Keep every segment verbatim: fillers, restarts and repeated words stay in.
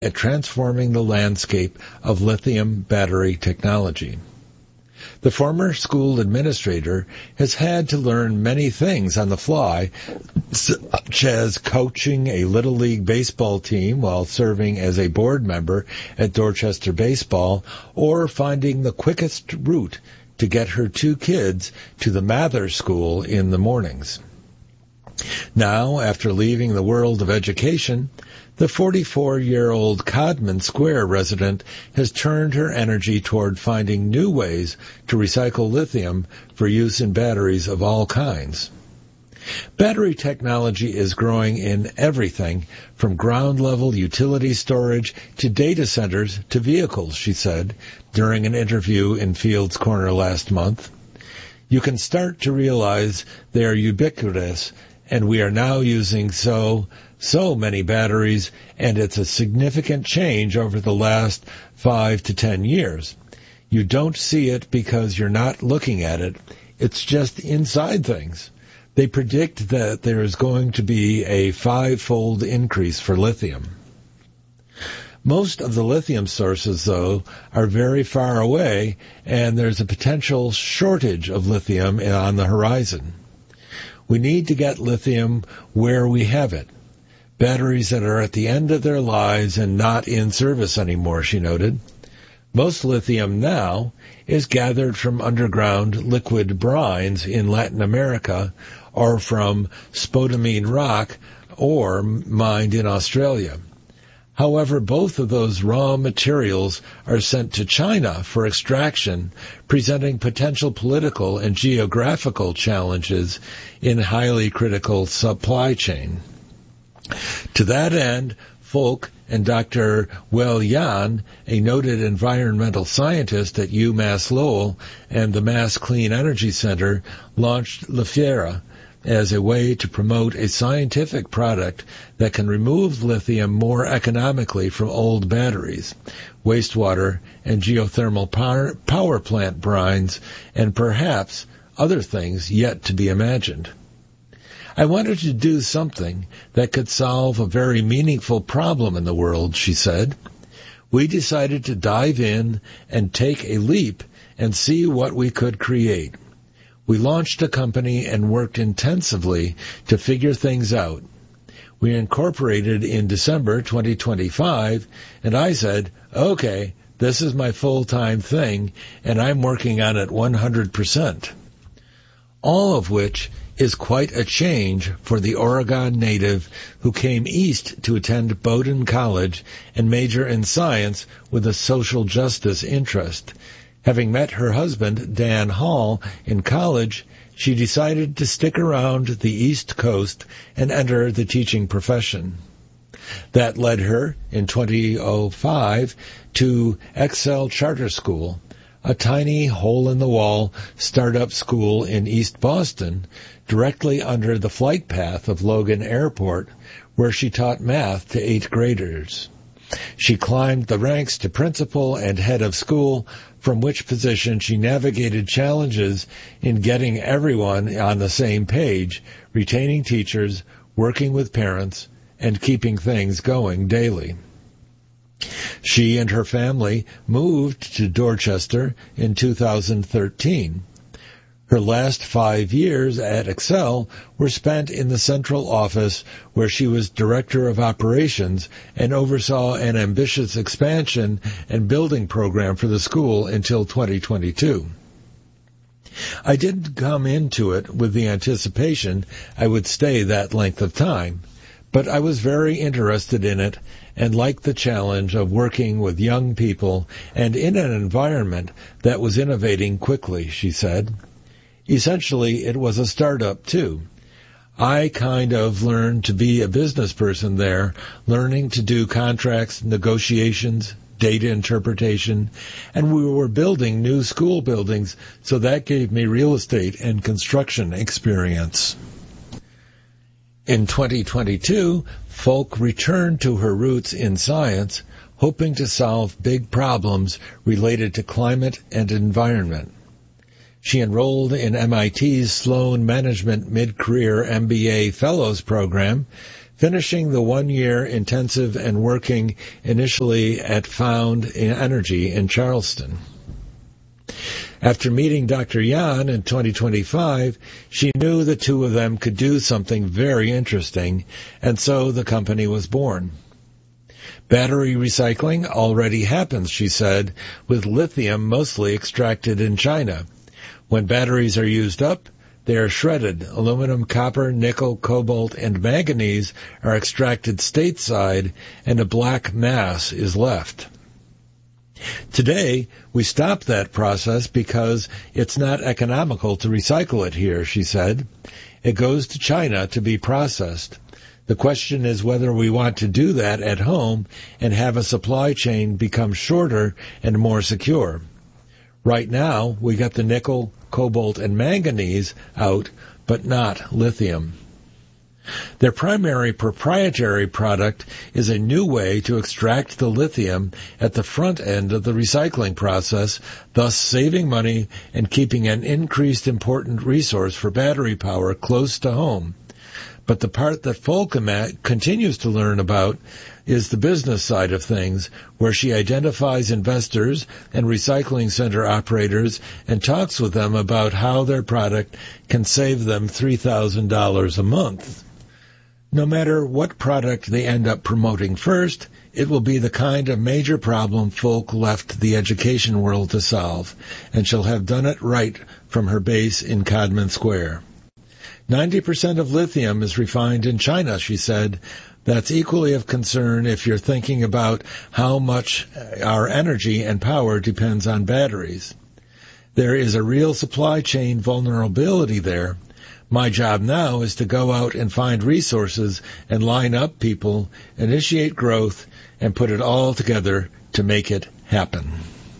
at transforming the landscape of lithium battery technology. The former school administrator has had to learn many things on the fly, such as coaching a Little League baseball team while serving as a board member at Dorchester Baseball, or finding the quickest route to get her two kids to the Mather School in the mornings. Now, after leaving the world of education, the forty-four-year-old Codman Square resident has turned her energy toward finding new ways to recycle lithium for use in batteries of all kinds. Battery technology is growing in everything from ground-level utility storage to data centers to vehicles, she said during an interview in Fields Corner last month. You can start to realize they are ubiquitous, and we are now using so, so many batteries, and it's a significant change over the last five to ten years. You don't see it because you're not looking at it. It's just inside things. They predict that there is going to be a five-fold increase for lithium. Most of the lithium sources, though, are very far away, and there's a potential shortage of lithium on the horizon. We need to get lithium where we have it. Batteries that are at the end of their lives and not in service anymore, she noted. Most lithium now is gathered from underground liquid brines in Latin America or from spodumene rock or mined in Australia. However, both of those raw materials are sent to China for extraction, presenting potential political and geographical challenges in highly critical supply chain. To that end, Folk and Doctor Well Yan, a noted environmental scientist at UMass Lowell and the Mass Clean Energy Center, launched Lithiera as a way to promote a scientific product that can remove lithium more economically from old batteries, wastewater, and geothermal power, power plant brines, and perhaps other things yet to be imagined. I wanted to do something that could solve a very meaningful problem in the world, she said. We decided to dive in and take a leap and see what we could create. We launched a company and worked intensively to figure things out. We incorporated in December twenty twenty-five, and I said, okay, this is my full-time thing, and I'm working on it one hundred percent. All of which is quite a change for the Oregon native who came east to attend Bowdoin College and major in science with a social justice interest. Having met her husband, Dan Hall, in college, she decided to stick around the East Coast and enter the teaching profession. That led her, in two thousand five, to Excel Charter School, a tiny hole-in-the-wall startup school in East Boston, directly under the flight path of Logan Airport, where she taught math to eighth graders. She climbed the ranks to principal and head of school, from which position she navigated challenges in getting everyone on the same page, retaining teachers, working with parents, and keeping things going daily. She and her family moved to Dorchester in two thousand thirteen. Her last five years at Excel were spent in the central office where she was director of operations and oversaw an ambitious expansion and building program for the school until twenty twenty-two. I didn't come into it with the anticipation I would stay that length of time, but I was very interested in it and liked the challenge of working with young people and in an environment that was innovating quickly, she said. Essentially, it was a startup, too. I kind of learned to be a business person there, learning to do contracts, negotiations, data interpretation, and we were building new school buildings, so that gave me real estate and construction experience. In twenty twenty-two, Folk returned to her roots in science, hoping to solve big problems related to climate and environment. She enrolled in M I T's Sloan Management Mid-Career M B A Fellows Program, finishing the one-year intensive and working initially at Found Energy in Charleston. After meeting Doctor Yan in twenty twenty-five, she knew the two of them could do something very interesting, and so the company was born. Battery recycling already happens, she said, with lithium mostly extracted in China. When batteries are used up, they are shredded. Aluminum, copper, nickel, cobalt, and manganese are extracted stateside, and a black mass is left. Today, we stop that process because it's not economical to recycle it here, she said. It goes to China to be processed. The question is whether we want to do that at home and have a supply chain become shorter and more secure. Right now, we got the nickel, cobalt, and manganese out, but not lithium. Their primary proprietary product is a new way to extract the lithium at the front end of the recycling process, thus saving money and keeping an increased important resource for battery power close to home. But the part that Folcom continues to learn about is the business side of things, where she identifies investors and recycling center operators and talks with them about how their product can save them three thousand dollars a month. No matter what product they end up promoting first, it will be the kind of major problem Folk left the education world to solve, and she'll have done it right from her base in Codman Square. ninety percent of lithium is refined in China, she said. That's equally of concern if you're thinking about how much our energy and power depends on batteries. There is a real supply chain vulnerability there. My job now is to go out and find resources and line up people, initiate growth, and put it all together to make it happen.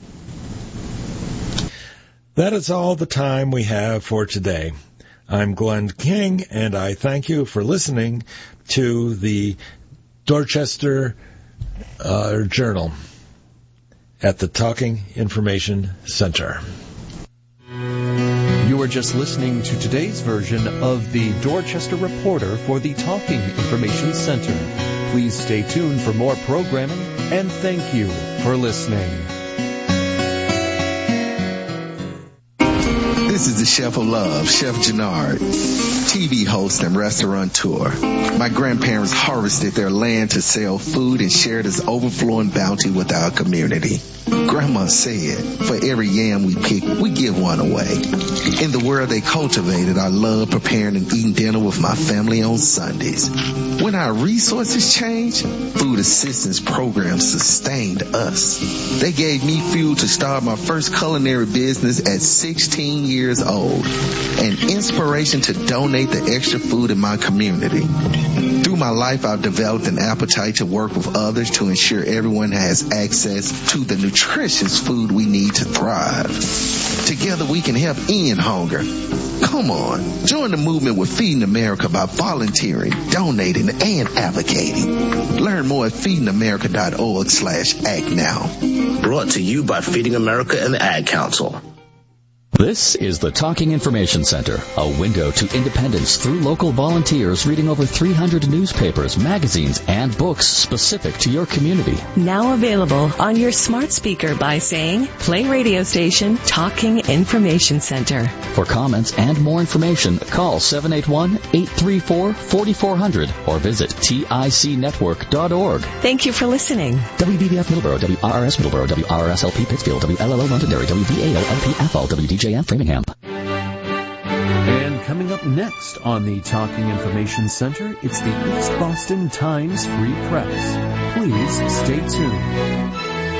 That is all the time we have for today. I'm Glenn King, and I thank you for listening to the Dorchester uh, Journal at the Talking Information Center. You are just listening to today's version of the Dorchester Reporter for the Talking Information Center. Please stay tuned for more programming, and thank you for listening. This is the Chef of Love, Chef Jannard, T V host and restaurateur. My grandparents harvested their land to sell food and share this overflowing bounty with our community. Grandma said, for every yam we pick, we give one away. In the world they cultivated, I love preparing and eating dinner with my family on Sundays. When our resources changed, food assistance programs sustained us. They gave me fuel to start my first culinary business at sixteen years old, and inspiration to donate the extra food in my community. Through my life, I've developed an appetite to work with others to ensure everyone has access to the nutritious food we need to thrive. Together we can help end hunger. Come on, join the movement with Feeding America by volunteering, donating, and advocating. Learn more at feeding america dot org slash act now. Brought to you by Feeding America and the Ad Council. This is the Talking Information Center, a window to independence through local volunteers reading over three hundred newspapers, magazines, and books specific to your community. Now available on your smart speaker by saying, play radio station Talking Information Center. For comments and more information, call seven eight one, eight three four, four four zero zero or visit tic network dot org. Thank you for listening. W B B F Middleborough, W R R S Middleborough, W R R S L P Pittsfield, W L L O Londonderry, W V A O L P Athol, W D J M Framingham. And coming up next on the Talking Information Center, it's the East Boston Times Free Press. Please stay tuned.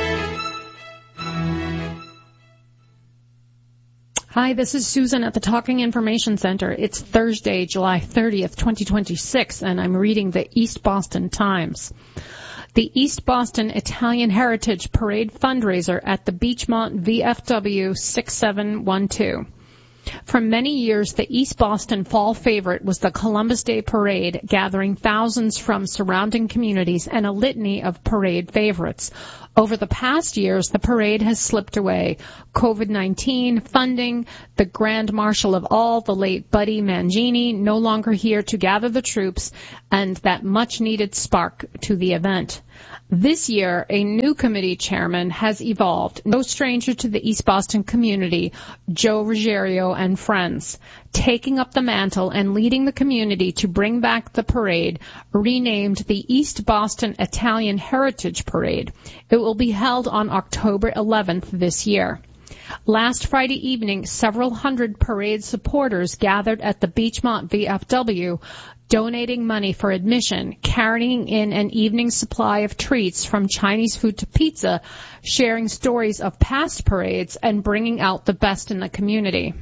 Hi, this is Susan at the Talking Information Center. It's Thursday, July thirtieth, twenty twenty-six, and I'm reading the East Boston Times. The East Boston Italian Heritage Parade fundraiser at the Beachmont V F W six seven one two. For many years, the East Boston fall favorite was the Columbus Day Parade, gathering thousands from surrounding communities and a litany of parade favorites. Over the past years, the parade has slipped away. COVID nineteen, funding, the Grand Marshal of all, the late Buddy Mangini, no longer here to gather the troops, and that much-needed spark to the event. This year, a new committee chairman has evolved, no stranger to the East Boston community, Joe Ruggiero and friends, taking up the mantle and leading the community to bring back the parade, renamed the East Boston Italian Heritage Parade. It will be held on October eleventh this year. Last Friday evening, several hundred parade supporters gathered at the Beachmont V F W, donating money for admission, carrying in an evening supply of treats from Chinese food to pizza, sharing stories of past parades, and bringing out the best in the community.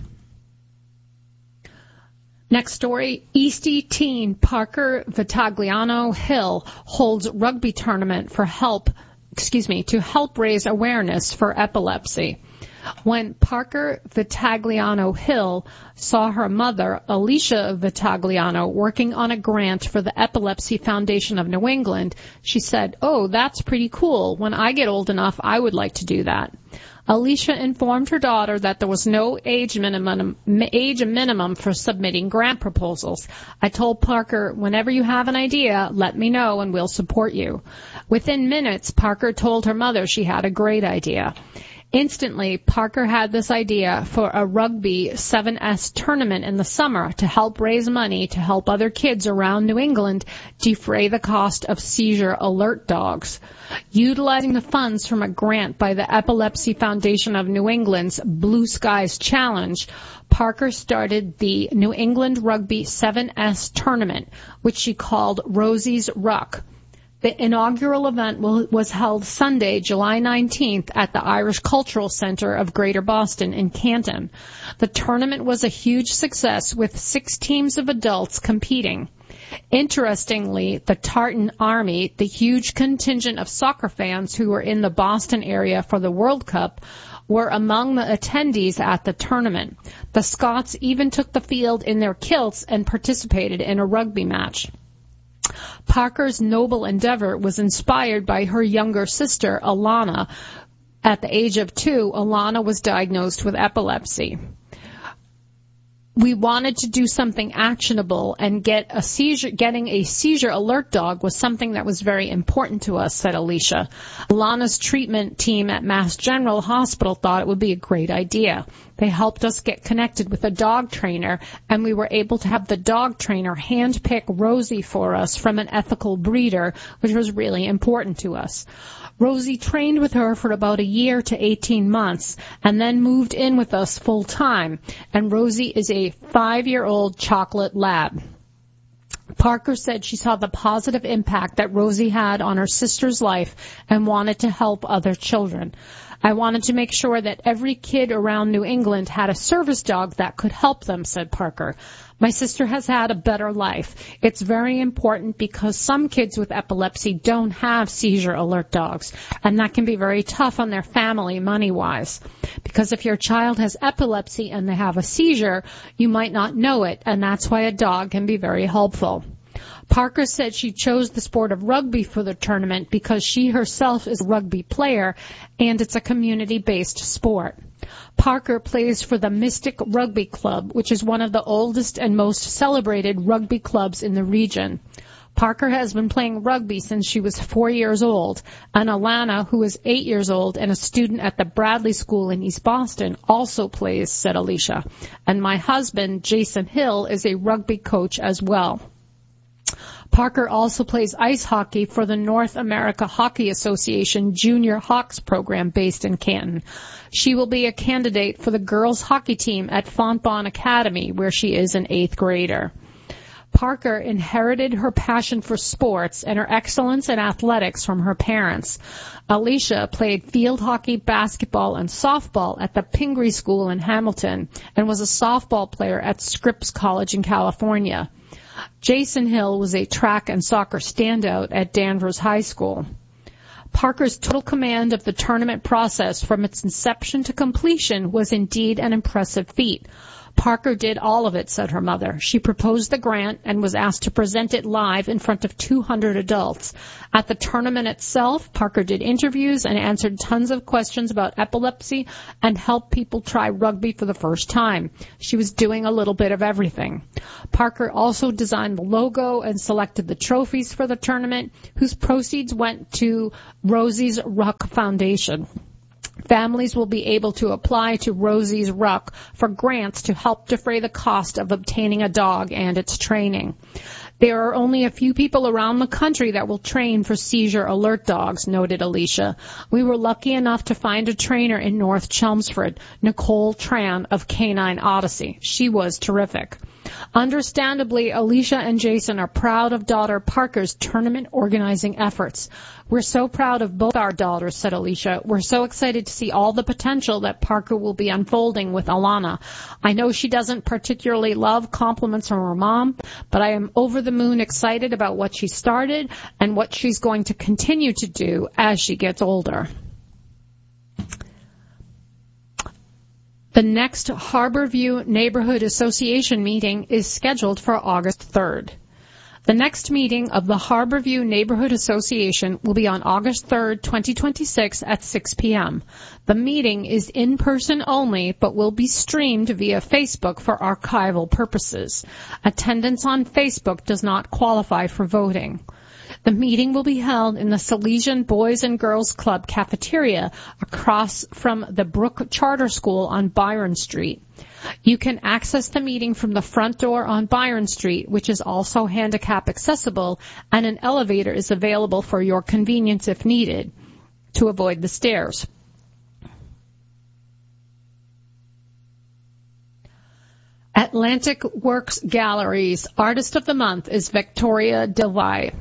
Next story, Eastie teen Parker Vitagliano Hill holds rugby tournament for help, excuse me, to help raise awareness for epilepsy. When Parker Vitagliano Hill saw her mother, Alicia Vitagliano, working on a grant for the Epilepsy Foundation of New England, she said, "Oh, that's pretty cool. When I get old enough, I would like to do that." Alicia informed her daughter that there was no age minimum, age minimum for submitting grant proposals. "I told Parker, whenever you have an idea, let me know and we'll support you." Within minutes, Parker told her mother she had a great idea. Instantly, Parker had this idea for a rugby seven S tournament in the summer to help raise money to help other kids around New England defray the cost of seizure alert dogs. Utilizing the funds from a grant by the Epilepsy Foundation of New England's Blue Skies Challenge, Parker started the New England Rugby seven S tournament, which she called Rosie's Ruck. The inaugural event was held Sunday, July nineteenth at the Irish Cultural Center of Greater Boston in Canton. The tournament was a huge success with six teams of adults competing. Interestingly, the Tartan Army, the huge contingent of soccer fans who were in the Boston area for the World Cup, were among the attendees at the tournament. The Scots even took the field in their kilts and participated in a rugby match. Parker's noble endeavor was inspired by her younger sister, Alana. At the age of two, Alana was diagnosed with epilepsy. We wanted to do something actionable, and get a seizure, getting a seizure alert dog was something that was very important to us, said Alicia. Alana's treatment team at Mass General Hospital thought it would be a great idea. They helped us get connected with a dog trainer, and we were able to have the dog trainer handpick Rosie for us from an ethical breeder, which was really important to us. Rosie trained with her for about a year to eighteen months and then moved in with us full time, and Rosie is a five-year-old chocolate lab. Parker said she saw the positive impact that Rosie had on her sister's life and wanted to help other children. "I wanted to make sure that every kid around New England had a service dog that could help them," said Parker. "My sister has had a better life. It's very important because some kids with epilepsy don't have seizure alert dogs, and that can be very tough on their family money-wise. Because if your child has epilepsy and they have a seizure, you might not know it, and that's why a dog can be very helpful." Parker said she chose the sport of rugby for the tournament because she herself is a rugby player, and it's a community-based sport. Parker plays for the Mystic Rugby Club, which is one of the oldest and most celebrated rugby clubs in the region. Parker has been playing rugby since she was four years old, and Alana, who is eight years old and a student at the Bradley School in East Boston, also plays, said Alicia. "And my husband, Jason Hill, is a rugby coach as well." Parker also plays ice hockey for the North America Hockey Association Junior Hawks program based in Canton. She will be a candidate for the girls hockey team at Fontbonne Academy, where she is an eighth grader. Parker inherited her passion for sports and her excellence in athletics from her parents. Alicia played field hockey, basketball, and softball at the Pingree School in Hamilton and was a softball player at Scripps College in California. Jason Hill was a track and soccer standout at Danvers High School. Parker's total command of the tournament process from its inception to completion was indeed an impressive feat. Parker did all of it, said her mother. She proposed the grant and was asked to present it live in front of two hundred adults. At the tournament itself, Parker did interviews and answered tons of questions about epilepsy and helped people try rugby for the first time. She was doing a little bit of everything. Parker also designed the logo and selected the trophies for the tournament, whose proceeds went to Rosie's Ruck Foundation. Families will be able to apply to Rosie's Ruck for grants to help defray the cost of obtaining a dog and its training. There are only a few people around the country that will train for seizure alert dogs, noted Alicia. We were lucky enough to find a trainer in North Chelmsford, Nicole Tran of Canine Odyssey. She was terrific. Understandably, Alicia and Jason are proud of daughter Parker's tournament organizing efforts. We're so proud of both our daughters, said Alicia. We're so excited to see all the potential that Parker will be unfolding with Alana. I know she doesn't particularly love compliments from her mom, but I am over the moon excited about what she started and what she's going to continue to do as she gets older. The next Harborview Neighborhood Association meeting is scheduled for August third. The next meeting of the Harborview Neighborhood Association will be on August third, twenty twenty-six at six p.m. The meeting is in person only, but will be streamed via Facebook for archival purposes. Attendance on Facebook does not qualify for voting. The meeting will be held in the Salesian Boys and Girls Club cafeteria across from the Brook Charter School on Byron Street. You can access the meeting from the front door on Byron Street, which is also handicap accessible, and an elevator is available for your convenience if needed to avoid the stairs. Atlantic Works Gallery's Artist of the Month is Victoria Delvey.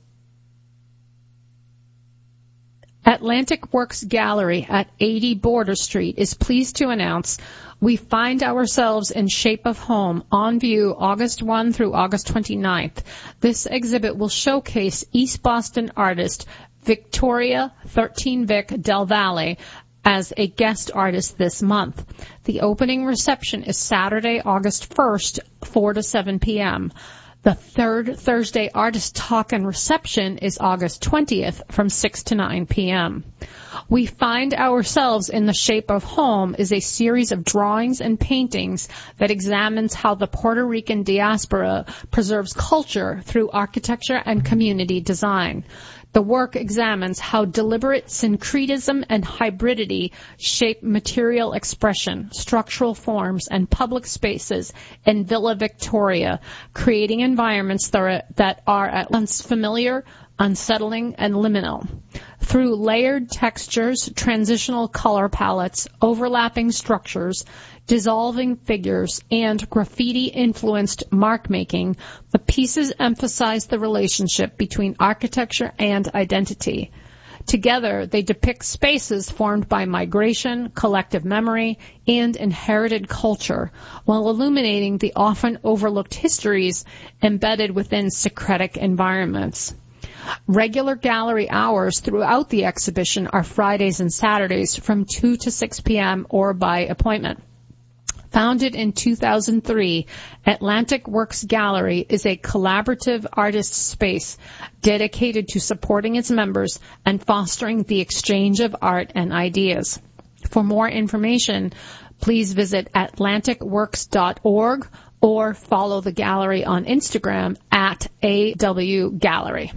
Atlantic Works Gallery at eighty Border Street is pleased to announce we find ourselves in Shape of Home on view August first through August twenty-ninth. This exhibit will showcase East Boston artist Victoria thirteen Vic Del Valle as a guest artist this month. The opening reception is Saturday, August first, four to seven p.m. The third Thursday Artist Talk and Reception is August twentieth from six to nine p.m. We Find Ourselves in the Shape of Home is a series of drawings and paintings that examines how the Puerto Rican diaspora preserves culture through architecture and community design. The work examines how deliberate syncretism and hybridity shape material expression, structural forms, and public spaces in Villa Victoria, creating environments that are at once familiar, unsettling, and liminal. Through layered textures, transitional color palettes, overlapping structures, dissolving figures, and graffiti-influenced mark-making, the pieces emphasize the relationship between architecture and identity. Together, they depict spaces formed by migration, collective memory, and inherited culture, while illuminating the often overlooked histories embedded within syncretic environments. Regular gallery hours throughout the exhibition are Fridays and Saturdays from two to six p.m. or by appointment. Founded in two thousand three, Atlantic Works Gallery is a collaborative artist space dedicated to supporting its members and fostering the exchange of art and ideas. For more information, please visit atlantic works dot org or follow the gallery on Instagram at A W Gallery.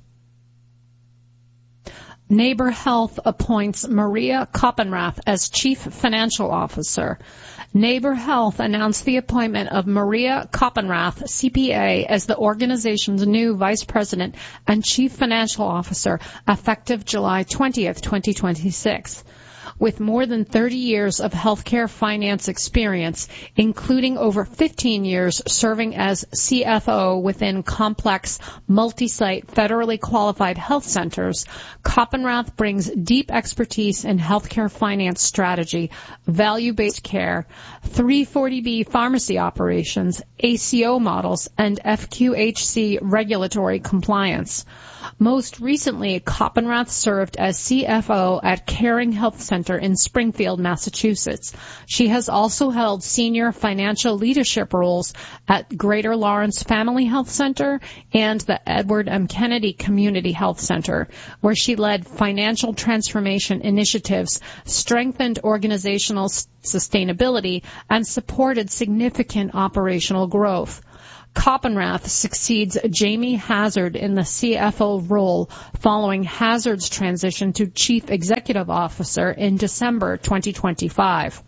Neighbor Health appoints Maria Koppenrath as Chief Financial Officer. Neighbor Health announced the appointment of Maria Koppenrath, C P A, as the organization's new Vice President and Chief Financial Officer, effective July twentieth, twenty twenty-six. With more than thirty years of healthcare finance experience, including over fifteen years serving as C F O within complex, multi-site, federally qualified health centers, Koppenrath brings deep expertise in healthcare finance strategy, value-based care, three forty B pharmacy operations, A C O models, and F Q H C regulatory compliance. Most recently, Coppenrath served as C F O at Caring Health Center in Springfield, Massachusetts. She has also held senior financial leadership roles at Greater Lawrence Family Health Center and the Edward M. Kennedy Community Health Center, where she led financial transformation initiatives, strengthened organizational sustainability, and supported significant operational growth. Coppenrath succeeds Jamie Hazard in the C F O role following Hazard's transition to Chief Executive Officer in December twenty twenty-five.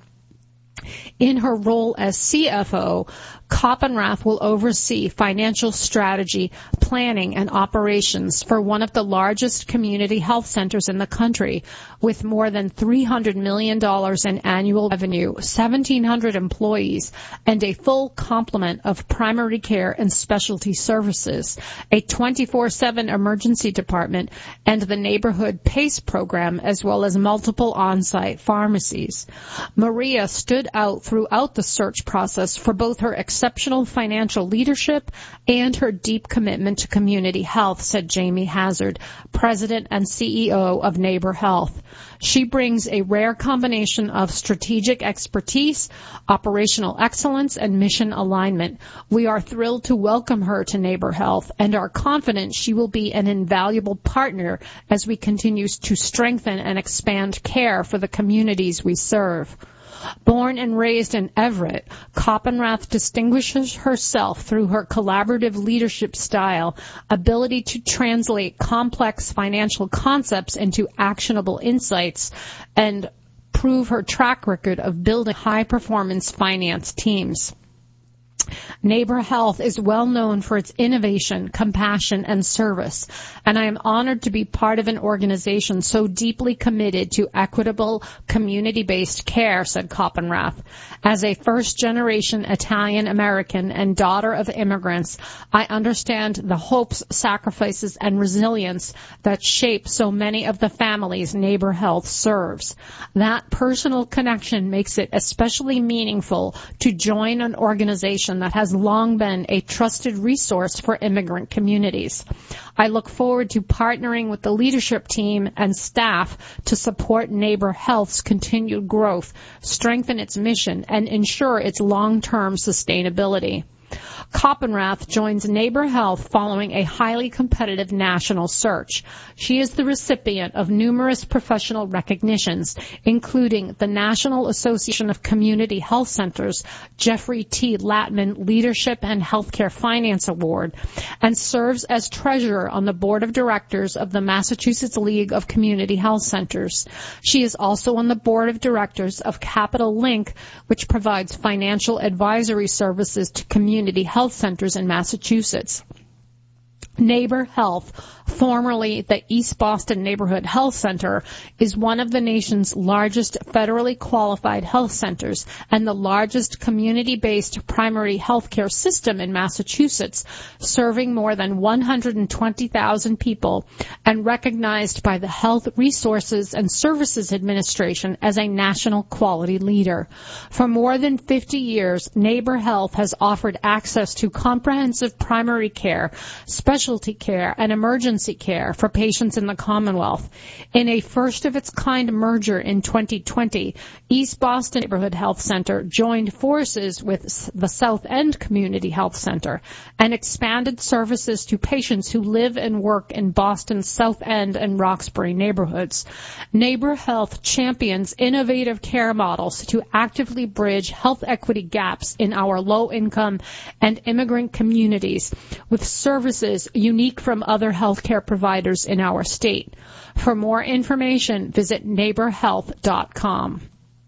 In her role as C F O, Coppenrath will oversee financial strategy, planning, and operations for one of the largest community health centers in the country, with more than three hundred million dollars in annual revenue, seventeen hundred employees, and a full complement of primary care and specialty services, a twenty-four seven emergency department, and the neighborhood PACE program, as well as multiple on-site pharmacies. Maria stood out throughout the search process for both her exceptional financial leadership and her deep commitment to community health, said Jamie Hazard, President and C E O of Neighbor Health. She brings a rare combination of strategic expertise, operational excellence, and mission alignment. We are thrilled to welcome her to Neighbor Health and are confident she will be an invaluable partner as we continue to strengthen and expand care for the communities we serve. Born and raised in Everett, Coppenrath distinguishes herself through her collaborative leadership style, ability to translate complex financial concepts into actionable insights, and prove her track record of building high-performance finance teams. Neighbor Health is well known for its innovation, compassion, and service, and I am honored to be part of an organization so deeply committed to equitable, community-based care, said Coppenrath. As a first-generation Italian-American and daughter of immigrants, I understand the hopes, sacrifices, and resilience that shape so many of the families Neighbor Health serves. That personal connection makes it especially meaningful to join an organization that has long been a trusted resource for immigrant communities. I look forward to partnering with the leadership team and staff to support Neighbor Health's continued growth, strengthen its mission, and ensure its long-term sustainability. Coppenrath joins Neighbor Health following a highly competitive national search. She is the recipient of numerous professional recognitions, including the National Association of Community Health Centers Jeffrey T. Latman Leadership and Healthcare Finance Award, and serves as treasurer on the board of directors of the Massachusetts League of Community Health Centers. She is also on the board of directors of Capital Link, which provides financial advisory services to community health health centers in Massachusetts. Neighbor Health, formerly the East Boston Neighborhood Health Center, is one of the nation's largest federally qualified health centers and the largest community-based primary health care system in Massachusetts, serving more than one hundred twenty thousand people and recognized by the Health Resources and Services Administration as a national quality leader. For more than fifty years, Neighbor Health has offered access to comprehensive primary care, specialty care, and emergency care for patients in the Commonwealth. In a first-of-its-kind merger in twenty twenty, East Boston Neighborhood Health Center joined forces with the South End Community Health Center and expanded services to patients who live and work in Boston's South End and Roxbury neighborhoods. Neighbor Health champions innovative care models to actively bridge health equity gaps in our low-income and immigrant communities with services unique from other healthcare providers in our state. For more information, visit neighbor health dot com.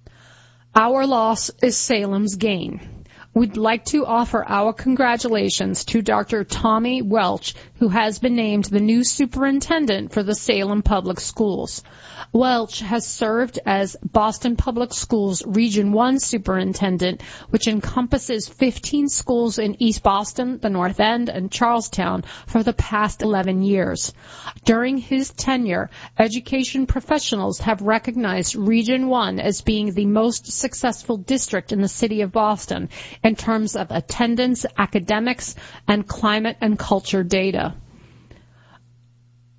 Our loss is Salem's gain. We'd like to offer our congratulations to Doctor Tommy Welch, who has been named the new superintendent for the Salem Public Schools. Welch has served as Boston Public Schools Region one superintendent, which encompasses fifteen schools in East Boston, the North End, and Charlestown for the past eleven years. During his tenure, education professionals have recognized Region one as being the most successful district in the city of Boston in terms of attendance, academics, and climate and culture data.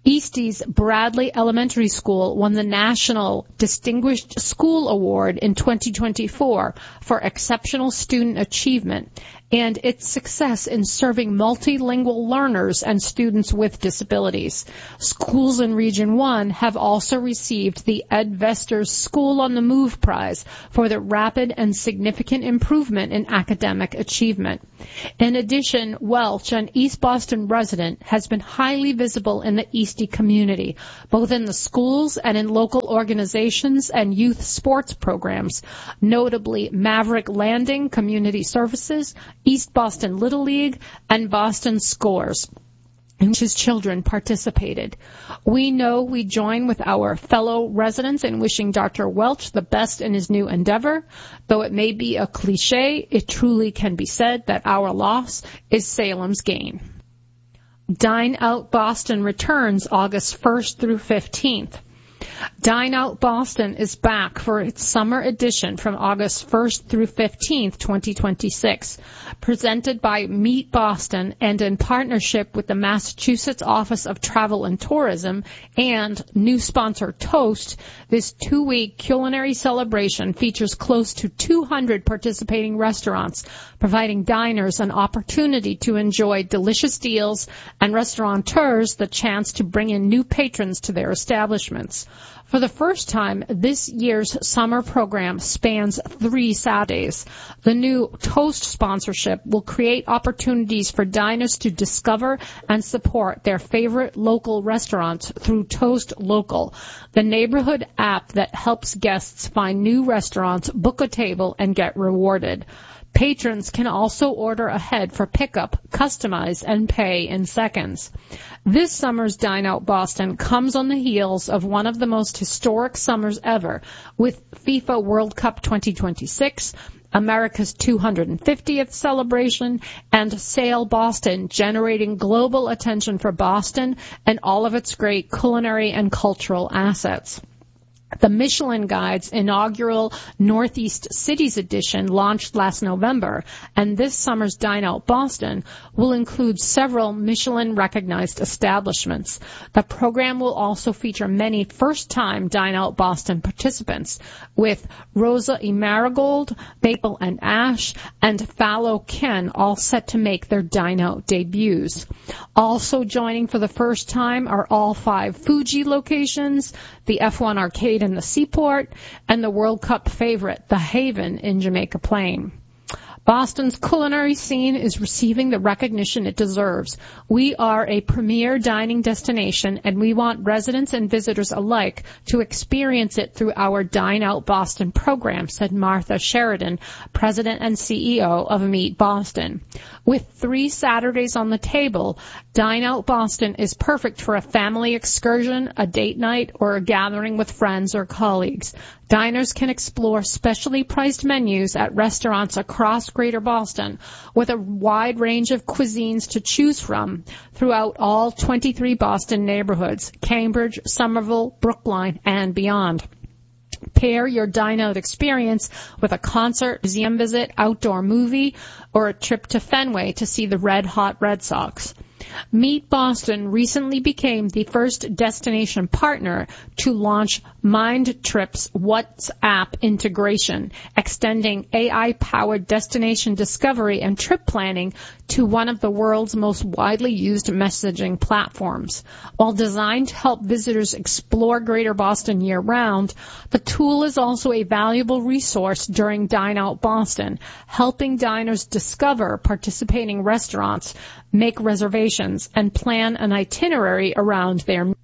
Eastie's Bradley Elementary School won the National Distinguished School Award in twenty twenty-four for exceptional student achievement and its success in serving multilingual learners and students with disabilities. Schools in Region one have also received the Ed Vestor's School on the Move Prize for the rapid and significant improvement in academic achievement. In addition, Welch, an East Boston resident, has been highly visible in the Eastie community, both in the schools and in local organizations and youth sports programs, notably Maverick Landing Community Services, East Boston Little League, and Boston Scores, in which his children participated. We know we join with our fellow residents in wishing Doctor Welch the best in his new endeavor. Though it may be a cliche, it truly can be said that our loss is Salem's gain. Dine Out Boston returns August first through fifteenth. Dine Out Boston is back for its summer edition from August first through fifteenth, twenty twenty-six. Presented by Meet Boston and in partnership with the Massachusetts Office of Travel and Tourism and new sponsor Toast, this two-week culinary celebration features close to two hundred participating restaurants, providing diners an opportunity to enjoy delicious deals and restaurateurs the chance to bring in new patrons to their establishments. For the first time, this year's summer program spans three Saturdays. The new Toast sponsorship will create opportunities for diners to discover and support their favorite local restaurants through Toast Local, the neighborhood app that helps guests find new restaurants, book a table, and get rewarded. Patrons can also order ahead for pickup, customize, and pay in seconds. This summer's Dine Out Boston comes on the heels of one of the most historic summers ever, with FIFA World Cup twenty twenty-six, America's two hundred fiftieth celebration, and Sail Boston generating global attention for Boston and all of its great culinary and cultural assets. The Michelin Guide's inaugural Northeast Cities edition launched last November, and this summer's Dine Out Boston will include several Michelin-recognized establishments. The program will also feature many first-time Dine Out Boston participants, with Rosa E. Marigold, Maple and Ash, and Fallow Ken all set to make their Dine Out debuts. Also joining for the first time are all five Fuji locations, the F one Arcade in the Seaport, and the World Cup favorite, The Haven in Jamaica Plain. Boston's culinary scene is receiving the recognition it deserves. We are a premier dining destination, and we want residents and visitors alike to experience it through our Dine Out Boston program, said Martha Sheridan, president and C E O of Meet Boston. With three Saturdays on the table, Dine Out Boston is perfect for a family excursion, a date night, or a gathering with friends or colleagues. Diners can explore specially priced menus at restaurants across Greater Boston with a wide range of cuisines to choose from throughout all twenty-three Boston neighborhoods, Cambridge, Somerville, Brookline, and beyond. Pair your dine-out experience with a concert, museum visit, outdoor movie, or a trip to Fenway to see the Red Hot Red Sox. Meet Boston recently became the first destination partner to launch Mindtrip's WhatsApp integration, extending A I-powered destination discovery and trip planning to one of the world's most widely used messaging platforms. While designed to help visitors explore Greater Boston year-round, the tool is also a valuable resource during Dine Out Boston, helping diners discover participating restaurants, make reservations, and plan an itinerary around their